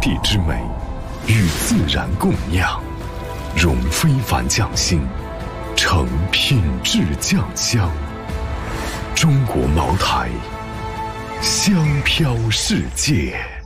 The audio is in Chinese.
地之美，与自然共酿，融非凡匠心，成品质酱香。中国茅台，香飘世界。